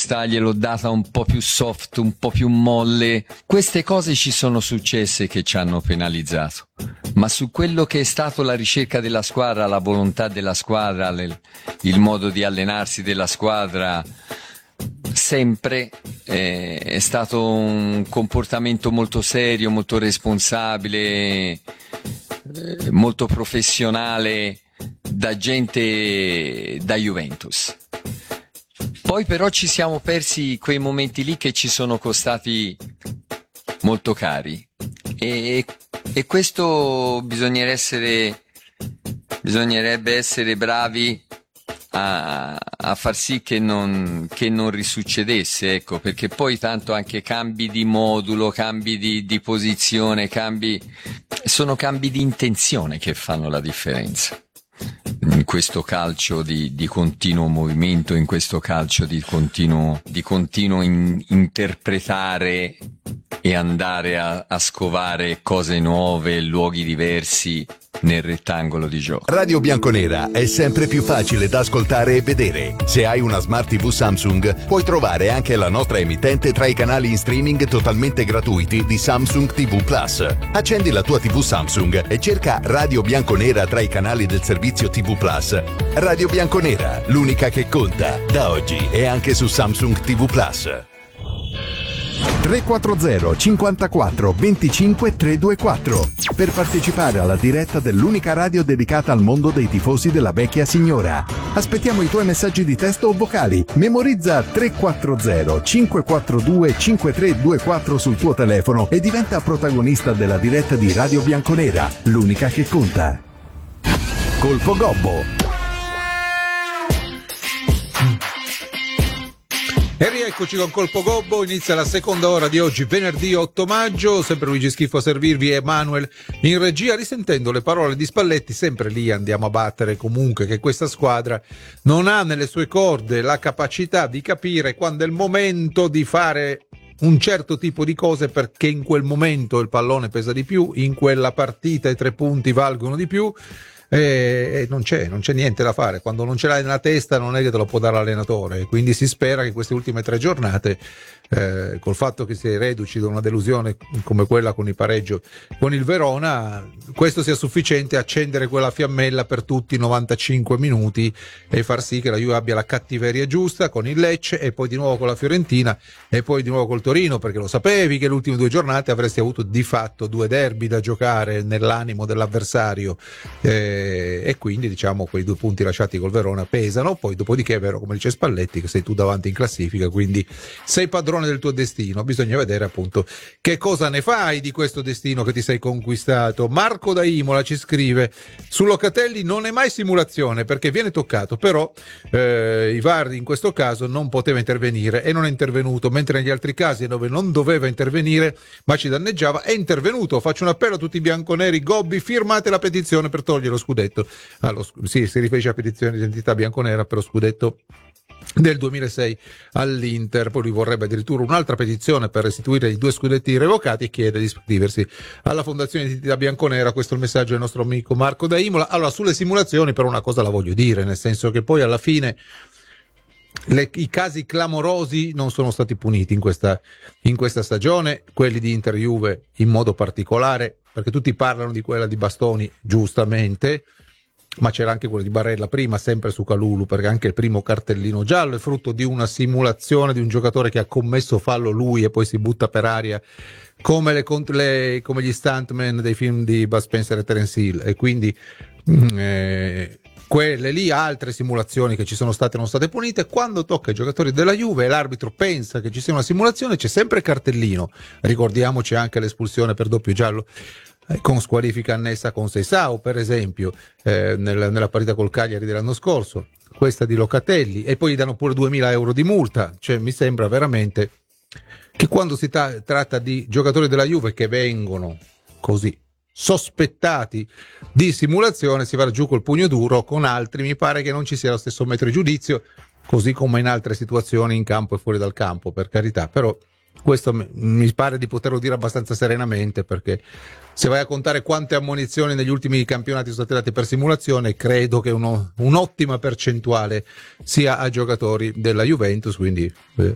questa gliel'ho data un po' più soft, un po' più molle. Queste cose ci sono successe che ci hanno penalizzato, ma su quello che è stato la ricerca della squadra, la volontà della squadra, il modo di allenarsi della squadra, sempre è stato un comportamento molto serio, molto responsabile, molto professionale, da gente da Juventus. Poi però ci siamo persi quei momenti lì che ci sono costati molto cari, e questo bisognerebbe essere bravi a far sì che non risuccedesse, ecco, perché poi tanto anche cambi di modulo, cambi di posizione, sono cambi di intenzione che fanno la differenza in questo calcio di continuo movimento, in questo calcio di continuo interpretare e andare a scovare cose nuove, luoghi diversi nel rettangolo di gioco. Radio Bianconera è sempre più facile da ascoltare e vedere. Se hai una Smart TV Samsung, puoi trovare anche la nostra emittente tra i canali in streaming totalmente gratuiti di Samsung TV Plus. Accendi la tua TV Samsung e cerca Radio Bianconera tra i canali del servizio TV Plus. Radio Bianconera, l'unica che conta, da oggi è anche su Samsung TV Plus. 340 54 25 324 per partecipare alla diretta dell'unica radio dedicata al mondo dei tifosi della vecchia signora. Aspettiamo i tuoi messaggi di testo o vocali. Memorizza 340 542 5324 sul tuo telefono e diventa protagonista della diretta di Radio Bianconera, l'unica che conta. Colpo Gobbo. E rieccoci con Colpo Gobbo, inizia la seconda ora di oggi, venerdì 8 maggio, sempre Luigi Schifo a servirvi e Emanuel in regia. Risentendo le parole di Spalletti, sempre lì andiamo a battere comunque che questa squadra non ha nelle sue corde la capacità di capire quando è il momento di fare un certo tipo di cose, perché in quel momento il pallone pesa di più, in quella partita i 3 punti valgono di più. E non c'è niente da fare. Quando non ce l'hai nella testa non è che te lo può dare l'allenatore, quindi si spera che queste ultime 3 giornate, col fatto che si è reduci da una delusione come quella con il pareggio con il Verona, questo sia sufficiente a accendere quella fiammella per tutti i 95 minuti e far sì che la Juve abbia la cattiveria giusta con il Lecce e poi di nuovo con la Fiorentina e poi di nuovo col Torino, perché lo sapevi che le ultime 2 giornate avresti avuto di fatto 2 derby da giocare nell'animo dell'avversario, e quindi diciamo quei 2 punti lasciati col Verona pesano. Poi dopodiché è vero, come dice Spalletti, che sei tu davanti in classifica, quindi sei padrone del tuo destino. Bisogna vedere appunto che cosa ne fai di questo destino che ti sei conquistato. Marco da Imola ci scrive: su Locatelli non è mai simulazione perché viene toccato, però i VAR in questo caso non poteva intervenire e non è intervenuto, mentre negli altri casi dove non doveva intervenire ma ci danneggiava è intervenuto. Faccio un appello a tutti i bianconeri: Gobbi, firmate la petizione per togliere lo scudetto. Sì, si riferisce a petizione di identità bianconera per lo scudetto del 2006 all'Inter. Poi lui vorrebbe addirittura un'altra petizione per restituire i 2 scudetti revocati e chiede di iscriversi alla Fondazione Identità Bianconera. Questo è il messaggio del nostro amico Marco da Imola. Allora, sulle simulazioni però una cosa la voglio dire, nel senso che poi alla fine i casi clamorosi non sono stati puniti in questa stagione, quelli di Inter Juve in modo particolare, perché tutti parlano di quella di Bastoni giustamente, ma c'era anche quello di Barella prima, sempre su Kalulu, perché anche il primo cartellino giallo è frutto di una simulazione di un giocatore che ha commesso fallo lui e poi si butta per aria come gli stuntman dei film di Bud Spencer e Terence Hill, e quindi quelle lì, altre simulazioni che ci sono state non state punite. Quando tocca ai giocatori della Juve e l'arbitro pensa che ci sia una simulazione, c'è sempre cartellino. Ricordiamoci anche l'espulsione per doppio giallo con squalifica annessa con Seisao, per esempio, nella partita col Cagliari dell'anno scorso, questa di Locatelli, e poi gli danno pure 2.000 euro di multa. Cioè, mi sembra veramente che quando si tratta di giocatori della Juve che vengono così sospettati di simulazione si va giù col pugno duro, con altri mi pare che non ci sia lo stesso metro di giudizio, così come in altre situazioni in campo e fuori dal campo, per carità. Però questo mi pare di poterlo dire abbastanza serenamente, perché se vai a contare quante ammonizioni negli ultimi campionati sono state date per simulazione, credo che un'ottima percentuale sia a giocatori della Juventus, quindi